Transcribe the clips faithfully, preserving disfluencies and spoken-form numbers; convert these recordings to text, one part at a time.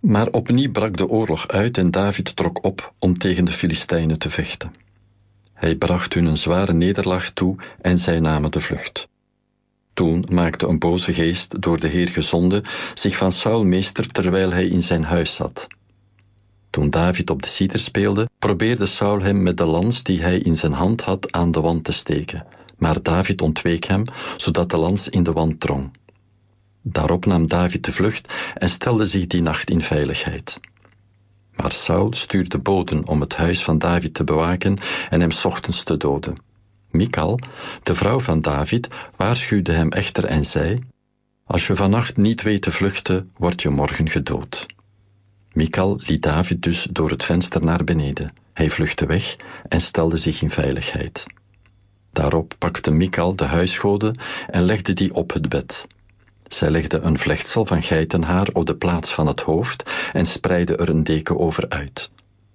Maar opnieuw brak de oorlog uit en David trok op om tegen de Filistijnen te vechten. Hij bracht hun een zware nederlaag toe en zij namen de vlucht. Toen maakte een boze geest, door de Heer gezonden, zich van Saul meester terwijl hij in zijn huis zat. Toen David op de citer speelde, probeerde Saul hem met de lans die hij in zijn hand had aan de wand te steken. Maar David ontweek hem, zodat de lans in de wand drong. Daarop nam David de vlucht en stelde zich die nacht in veiligheid. Maar Saul stuurde boden om het huis van David te bewaken en hem 's ochtends te doden. Michal, de vrouw van David, waarschuwde hem echter en zei: als je vannacht niet weet te vluchten, word je morgen gedood. Michal liet David dus door het venster naar beneden. Hij vluchtte weg en stelde zich in veiligheid. Daarop pakte Michal de huisgoden en legde die op het bed. Zij legde een vlechtsel van geitenhaar op de plaats van het hoofd en spreidde er een deken over uit.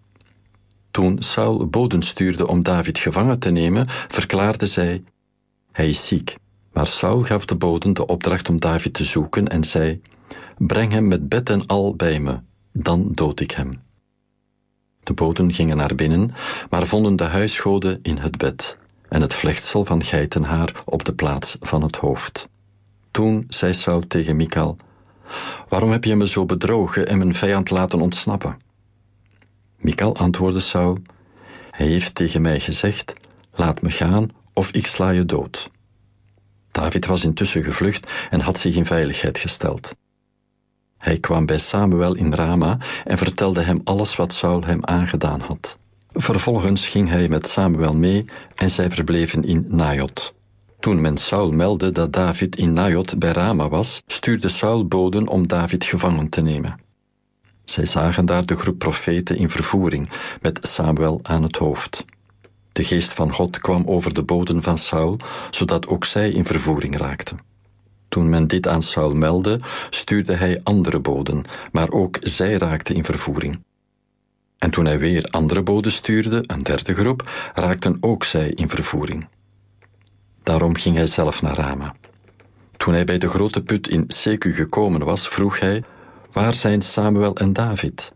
Toen Saul boden stuurde om David gevangen te nemen, verklaarde zij: hij is ziek. Maar Saul gaf de boden de opdracht om David te zoeken en zei: breng hem met bed en al bij me, dan dood ik hem. De boden gingen naar binnen, maar vonden de huisgoden in het bed en het vlechtsel van geitenhaar op de plaats van het hoofd. Toen zei Saul tegen Michal: waarom heb je me zo bedrogen en mijn vijand laten ontsnappen? Michal antwoordde Saul: hij heeft tegen mij gezegd: laat me gaan of ik sla je dood. David was intussen gevlucht en had zich in veiligheid gesteld. Hij kwam bij Samuel in Rama en vertelde hem alles wat Saul hem aangedaan had. Vervolgens ging hij met Samuel mee en zij verbleven in Najot. Toen men Saul meldde dat David in Najot bij Rama was, stuurde Saul boden om David gevangen te nemen. Zij zagen daar de groep profeten in vervoering, met Samuel aan het hoofd. De geest van God kwam over de boden van Saul, zodat ook zij in vervoering raakten. Toen men dit aan Saul meldde, stuurde hij andere boden, maar ook zij raakten in vervoering. En toen hij weer andere boden stuurde, een derde groep, raakten ook zij in vervoering. Daarom ging hij zelf naar Rama. Toen hij bij de grote put in Seku gekomen was, vroeg hij: waar zijn Samuel en David?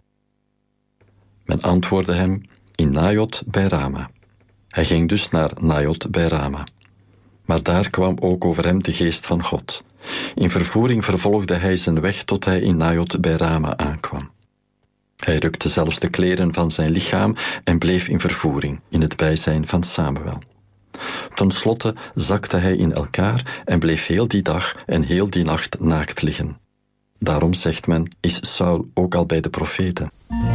Men antwoordde hem: in Najot bij Rama. Hij ging dus naar Najot bij Rama. Maar daar kwam ook over hem de geest van God. In vervoering vervolgde hij zijn weg tot hij in Najot bij Rama aankwam. Hij rukte zelfs de kleren van zijn lichaam en bleef in vervoering, in het bijzijn van Samuel. Ten slotte zakte hij in elkaar en bleef heel die dag en heel die nacht naakt liggen. Daarom zegt men, is Saul ook al bij de profeten.